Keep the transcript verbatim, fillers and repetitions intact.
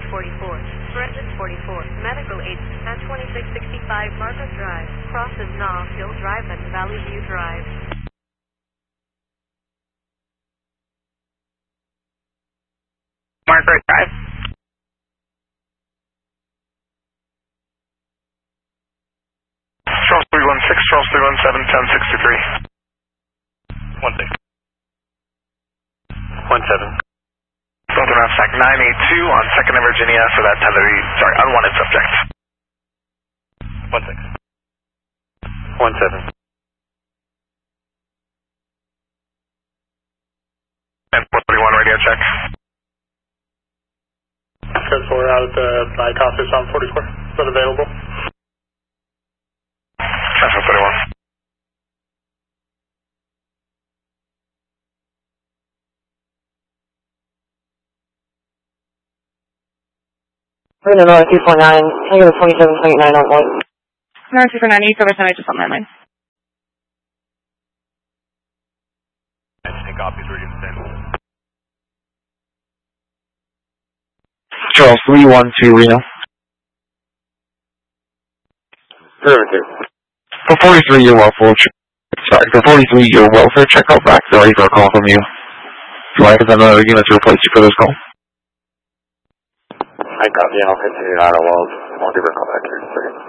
forty-four, Forensic forty-four, Medical eight at twenty-six sixty-five Margaret Drive, crosses Knob Hill Drive and Valley View Drive. Margaret Drive. Charles three one six, Charles three one seven, ten sixty-three. One six. One seven. Southern Rapsack nine eight two on second in Virginia for that tethery, sorry, unwanted subject. One six. One seven. And four thirty-one radio check. Code four out at the bike office on forty-four. Is that available? Central thirty-one. Reno North two four nine, negative twenty-seven point nine oh one. North two four nine, you service center just on that line. Any copies, ready to send. Charles three one two Reno. Affirmative. For forty-three, your welfare check. Sorry, for forty-three, your welfare checkout back. They're ready for a call from you. Do I have another unit to replace you for this call? I copy. I'll continue out of walls. I'll give her a call back here in a second.